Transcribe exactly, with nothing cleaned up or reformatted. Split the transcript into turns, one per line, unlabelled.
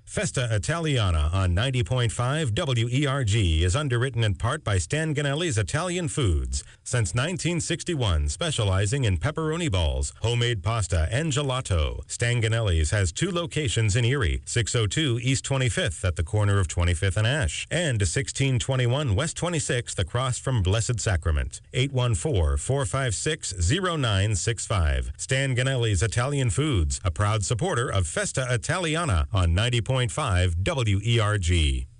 Festa Italiana on ninety point five W E R G is underwritten in part by Stan Ganelli's Italian Foods. Since nineteen sixty-one, specializing in pepperoni balls, homemade pasta, and gelato. Stan Ganelli's has two locations in Erie, six oh two East twenty-fifth at the corner of twenty-fifth and Ash, and sixteen twenty-one West twenty-sixth across from Blessed Sacrament. eight one four, four five six, zero nine six five. Stan Ganelli's Italian Foods, a proud supporter of Festa Italiana on ninety point five W E R G.